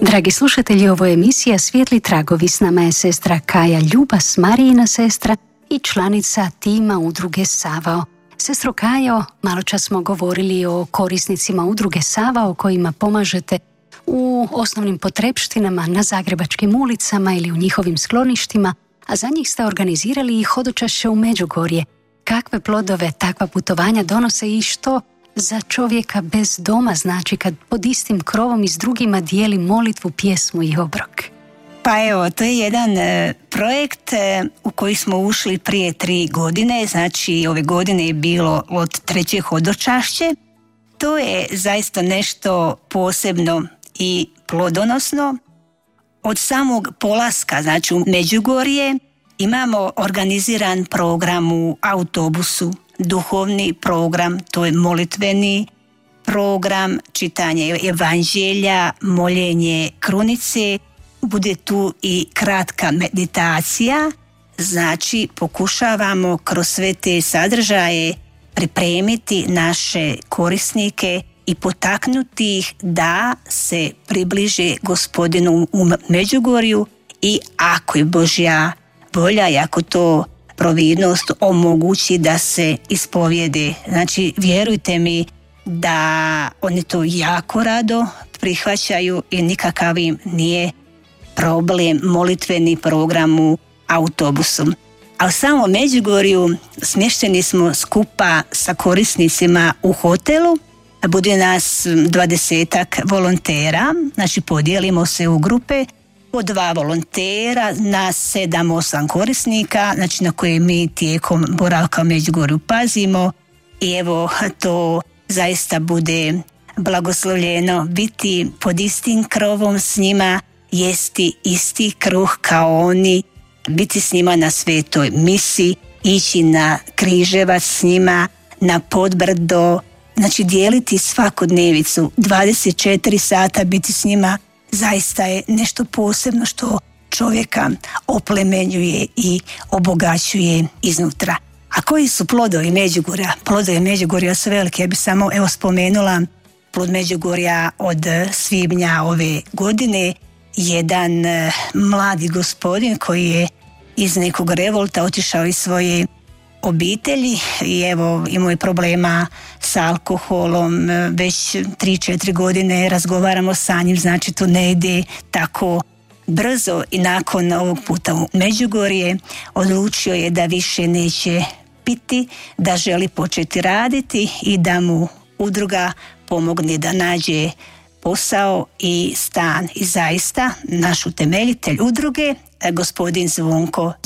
Dragi slušatelji, ovo je emisija Svijetli tragovi. S nama je sestra Kaja Ljubas, Marijina sestra i članica tima udruge Savao. Sestro Kajo, malo čas smo govorili o korisnicima udruge Savao kojima pomažete u osnovnim potrepštinama na zagrebačkim ulicama ili u njihovim skloništima, a za njih ste organizirali i hodočašće u Međugorje. Kakve plodove takva putovanja donose i što za čovjeka bez doma znači kad pod istim krovom i s drugima dijeli molitvu, pjesmu i obrok? Pa evo, to je jedan projekt u koji smo ušli prije 3 godine, znači ove godine je bilo od 3. hodočašće. To je zaista nešto posebno i plodonosno. Od samog polaska, znači u Međugorje, imamo organiziran program u autobusu, duhovni program, to je molitveni program, čitanje evanđelja, moljenje krunice, bude tu i kratka meditacija, znači pokušavamo kroz sve te sadržaje pripremiti naše korisnike i potaknuti ih da se približe Gospodinu u Međugorju i ako je Božja volja i ako to providnost omogući da se ispovijede. Znači, vjerujte mi da oni to jako rado prihvaćaju i nikakav im nije problem molitveni program u autobusu. A u samom Međugorju smješteni smo skupa sa korisnicima u hotelu. Bude nas 20-ak volontera, znači podijelimo se u grupe po 2 volontera na 7-8 korisnika, znači na koje mi tijekom boravka u Međugorju pazimo i evo to zaista bude blagoslovljeno biti pod istim krovom s njima, jesti isti kruh kao oni, biti s njima na svetoj misi, ići na križevac s njima, na Podbrdo, znači dijeliti svakodnevicu, 24 sata biti s njima, zaista je nešto posebno što čovjeka oplemenjuje i obogaćuje iznutra. A koji su plodovi Međugorja? Plodovi Međugorja su velike. Ja bi samo spomenula plod Međugorja od svibnja ove godine. Jedan mladi gospodin koji je iz nekog revolta otišao iz svoje obitelji i evo imao je problema s alkoholom, već 3-4 godine razgovaramo sa njim, znači to ne ide tako brzo i nakon ovog puta u Međugorje odlučio je da više neće piti, da želi početi raditi i da mu udruga pomogne da nađe posao i stan. I zaista naš utemeljitelj udruge, gospodin Zvonko